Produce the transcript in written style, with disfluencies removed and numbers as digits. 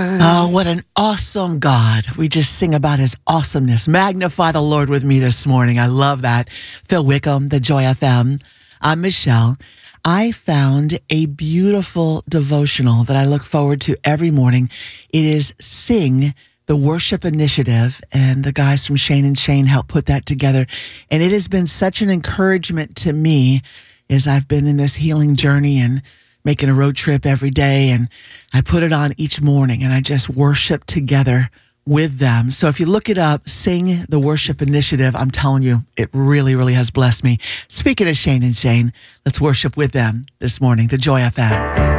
Oh, what an awesome God. We just sing about his awesomeness. Magnify the Lord with me this morning. I love that. Phil Wickham, the Joy FM. I'm Michelle. I found a beautiful devotional that I look forward to every morning. It is Sing, the Worship Initiative, and the guys from Shane and Shane helped put that together. And it has been such an encouragement to me as I've been in this healing journey and making a road trip every day. And I put it on each morning and I just worship together with them. So if you look it up, Sing the Worship Initiative, I'm telling you, it really, really has blessed me. Speaking of Shane and Shane, let's worship with them this morning, the Joy FM.